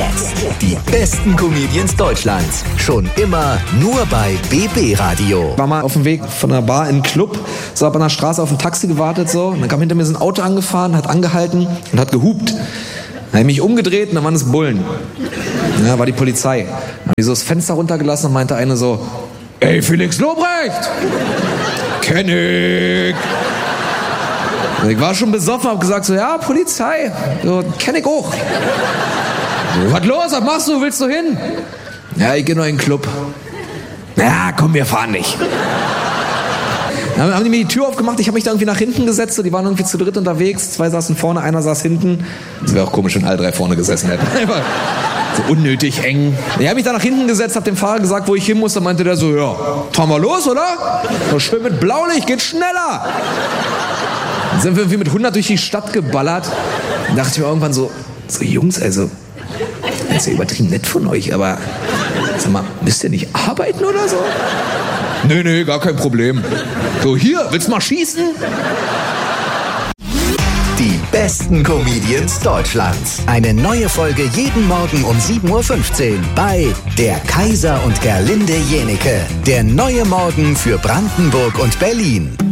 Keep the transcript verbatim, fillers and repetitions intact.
Jetzt. Die besten Comedians Deutschlands. Schon immer nur bei B B Radio. War mal auf dem Weg von der Bar in den Club, so hab an der Straße auf ein Taxi gewartet, so. Und dann kam hinter mir so ein Auto angefahren, hat angehalten und hat gehupt. Dann habe ich mich umgedreht und dann waren es Bullen. Ja, war die Polizei. Dann habe ich so das Fenster runtergelassen und meinte eine so: Ey, Felix Lobrecht! Kenn ich! Und ich war schon besoffen, hab gesagt so: Ja, Polizei, so, kenn ich auch. So, was los, was machst du, willst du hin? Ja, ich geh nur in den Club. Ja, komm, wir fahren nicht. Dann haben die mir die Tür aufgemacht, ich habe mich da irgendwie nach hinten gesetzt, so, die waren irgendwie zu dritt unterwegs, zwei saßen vorne, einer saß hinten. Das wäre auch komisch, wenn alle drei vorne gesessen hätten. So unnötig eng. Ich habe mich da nach hinten gesetzt, habe dem Fahrer gesagt, wo ich hin muss, dann meinte der so: Ja, fahren wir los, oder? So schön mit Blaulicht, geht schneller. Dann sind wir irgendwie mit hundert durch die Stadt geballert. Dann dachte ich mir irgendwann so: So Jungs, also, das ist ja übertrieben nett von euch, aber sag mal, müsst ihr nicht arbeiten oder so? Nee, nee, gar kein Problem. So, hier, willst du mal schießen? Die besten Comedians Deutschlands. Eine neue Folge jeden Morgen um sieben Uhr fünfzehn bei Der Kaiser und Gerlinde Jenieke. Der neue Morgen für Brandenburg und Berlin.